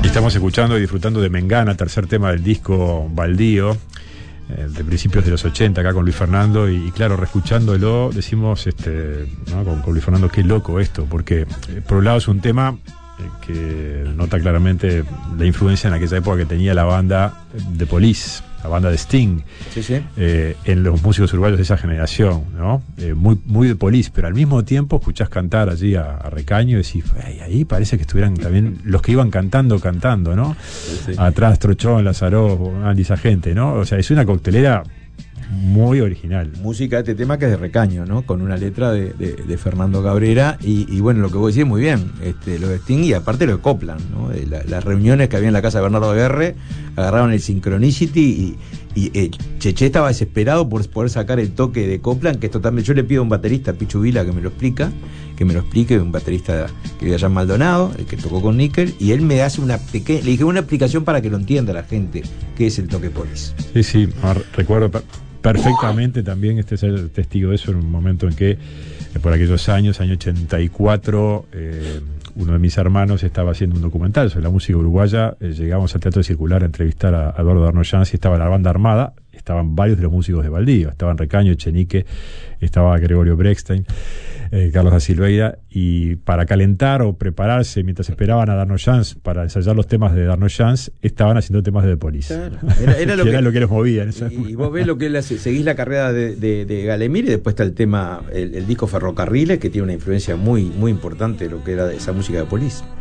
Estamos escuchando y disfrutando de Mengana, tercer tema del disco Baldío, de principios de los 80, acá con Luis Fernando, y claro, reescuchándolo, decimos, ¿no? con Luis Fernando, qué loco esto, porque por un lado es un tema que nota claramente la influencia en aquella época que tenía la banda de Police, la banda de Sting, sí. En los músicos uruguayos de esa generación, ¿no? Muy de Police, pero al mismo tiempo escuchás cantar allí a Recaño y decís, ahí parece que estuvieran también los que iban cantando, ¿no? Sí. Atrás Trochón, Lazaró, esa gente, ¿no? O sea, es una coctelera muy original. Música de este tema que es de Recaño, ¿no? Con una letra de Fernando Cabrera y bueno, lo que vos decís muy bien, lo de Sting y aparte lo de Copland, ¿no? Las reuniones que había en la casa de Bernardo Aguerre, agarraron el Synchronicity y Cheche estaba desesperado por poder sacar el toque de Copland, que es totalmente. Yo le pido a un baterista, Pichu Vila, que me lo explique, un baterista que le llaman Maldonado, el que tocó con Nickel, y él me hace una explicación para que lo entienda la gente, que es el toque Police. Sí, recuerdo perfectamente también ser testigo de eso en un momento en que por aquellos años, año 84, uno de mis hermanos estaba haciendo un documental sobre la música uruguaya. Llegamos al Teatro Circular a entrevistar a Eduardo Darnoyans y estaba la banda armada, estaban varios de los músicos de Baldío, estaban Recaño, Echenique, estaba Gregorio Brechstein, Carlos da Silveira, y para calentar o prepararse mientras esperaban a Darnoyans para ensayar los temas de Darnoyans, estaban haciendo temas de The Police. Claro, era lo que les movía en esa época. Y vos ves lo que él hace, seguís la carrera de Galemir, y después está el tema, el disco Ferrocarriles, que tiene una influencia muy, muy importante de lo que era esa música de Police.